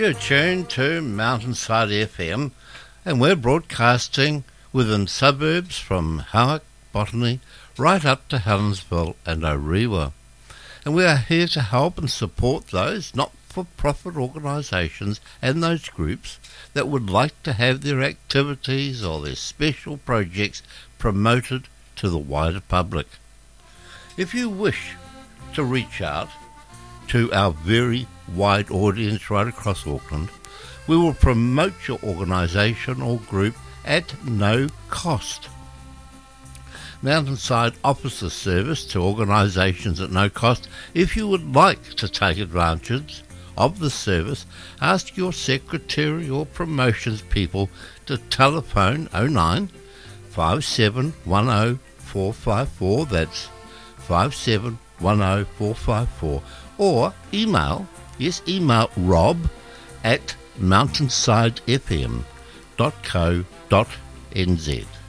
You're tuned to Mountainside FM, and we're broadcasting within suburbs from Howick, Botany, right up to Helensville and Orewa. And we are here to help and support those not-for-profit organisations and those groups that would like to have their activities or their special projects promoted to the wider public. If you wish to reach out to our very wide audience right across Auckland, we will promote your organisation or group at no cost. Mountainside offers the service to organisations at no cost. If you would like to take advantage of the service, ask your secretary or promotions people to telephone 09 5710 454, that's 5710 454, or email Rob at mountainsidefm.co.nz.